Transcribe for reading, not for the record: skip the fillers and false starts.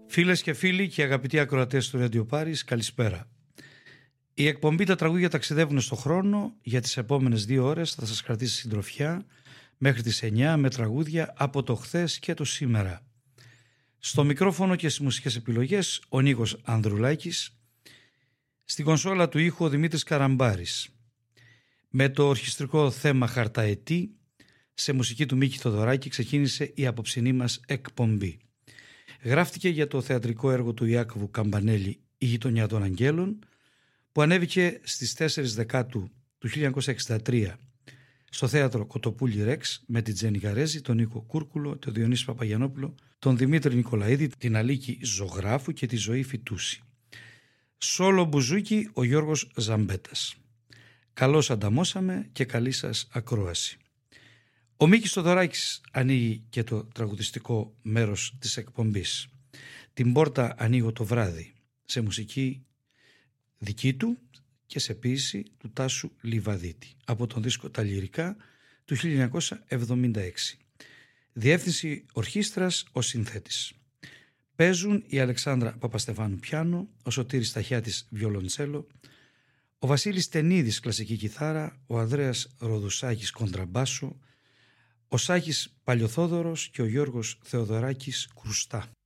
Φίλες και φίλοι και αγαπητοί ακροατές του Radio Paris, καλησπέρα. Η εκπομπή «Τα τραγούδια ταξιδεύουν στον χρόνο» για τις επόμενες 2 ώρες θα σας κρατήσει συντροφιά μέχρι τις 9 με τραγούδια από το χθες και το σήμερα. Στο μικρόφωνο και στις μουσικές επιλογές ο Νίκος Ανδρουλάκης, στην κονσόλα του ήχου ο Δημήτρης Καραμπάρης. Με το ορχιστρικό θέμα «Χαρταετή» σε μουσική του Μίκη Θοδωράκη ξεκίνησε η απόψινή μας εκπομπή. Γράφτηκε για το θεατρικό έργο του Ιάκωβου Καμπανέλη «Η γειτονιά των Αγγέλων», που ανέβηκε στις 4 Δεκάτου του 1963 στο θέατρο Κοτοπούλη Ρεξ με την Τζέννη Γαρέζη, τον Νίκο Κούρκουλο, τον Διονύση Παπαγιαννόπουλο, τον Δημήτρη Νικολαίδη, την Αλίκη Ζωγράφου και τη Ζωή Φιτούση. Σόλο μπουζούκι ο Γιώργος Ζαμπέτας. Καλώς ανταμώσαμε και καλή σας ακρόαση. Ο Μίκης Θοδωράκης ανοίγει και το τραγουδιστικό μέρος της εκπομπής. Την πόρτα ανοίγω το βράδυ, σε μουσική δική του και σε ποίηση του Τάσου Λιβαδίτη, από τον δίσκο «Τα Λυρικά» του 1976. Διεύθυνση ορχήστρας ο συνθέτης. Παίζουν η Αλεξάνδρα Παπαστεφάνου πιάνο, ο Σωτήρης Ταχιάτης βιολοντσέλο, ο Βασίλης Τενίδης κλασική κιθάρα, ο Ανδρέας Ροδουσάκης κοντραμπάσο, ο Σάκης Παλιοθόδωρος και ο Γιώργος Θεοδωράκης κρουστά.